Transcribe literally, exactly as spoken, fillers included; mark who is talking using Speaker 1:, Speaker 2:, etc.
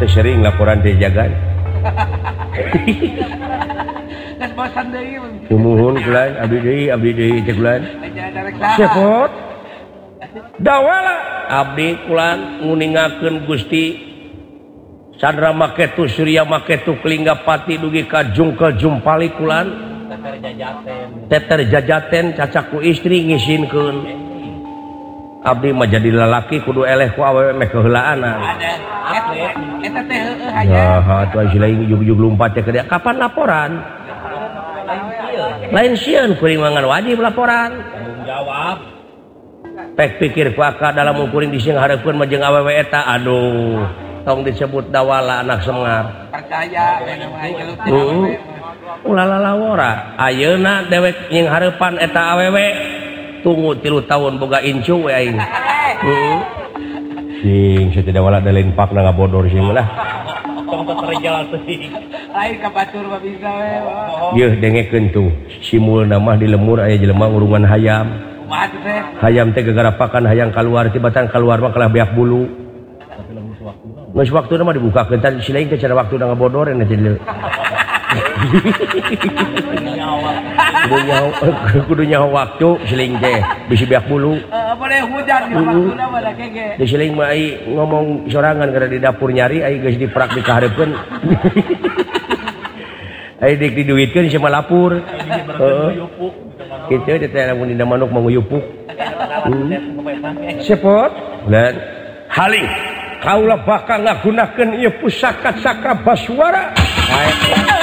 Speaker 1: sering laporan dijaga Umuhun kulan abdi deui abdi deui cek kulan cepot dawala abdi kulan nguningakeun Gusti Sandra maketu Surya maketu Kelinggapati dugi ka Jungkel Jumpali kulan teter jajaten teter jajaten cacaku istri ngisinkeun abdi mah jadi lalaki kudu eleh ku awewe meh keheulaanan eta teh heueuh aya ya atuh si lain jug-jug lompat teh kapan laporan lain sieun kuring mangan wajib laporan tanggung jawab pek pikir ku aka dalam ukuring dising hareupeun mah jeung awewe eta aduh tong disebut dawala anak Semar percaya heeh ulah lawora ayeuna dewek nying hareupan eta awewe tunggu tilu tahun boga incu we aing heeh sing saya dawala da lain pak na ngabodor sing lah tong terjal teuing lain ka batur mah bisa we yeuh dengekeun tuh simulna mah di lemur aya jelema ngurungan hayam kumaha teh hayam teh gagarapakan hayang kaluar tibatan kaluar mah kalah beak bulu geus waktuna mah dibukakeun tadi si lain teh cara waktuna ngabodor na jadi kudu nyaho kudu nyaho waktu siling teh bisi beak bulu boleh hujan di waktuna mah da kege di siling mah ai ngomong sorangan gara di dapur nyari ai geus diprak di kahareupeun ai dik diduitkeun sia mah lapur heeh kitu teh lamun dina manuk mah nguyupuk sepot dan haling kaula bakal ngagunakeun ieu pusaka cakra baswara